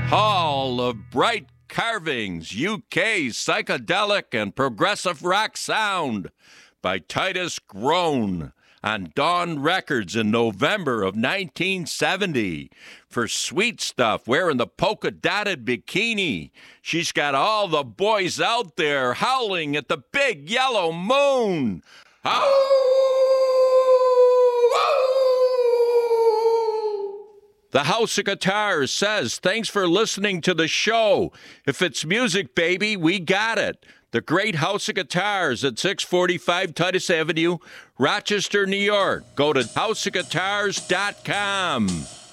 Hall of Bright Carvings, UK psychedelic and progressive rock sound by Titus Groan on Dawn Records in November of 1970. For Sweet Stuff, wearing the polka-dotted bikini, she's got all the boys out there howling at the big yellow moon. The House of Guitars says, thanks for listening to the show. If it's music, baby, we got it. The Great House of Guitars at 645 Titus Avenue, Rochester, New York. Go to houseofguitars.com.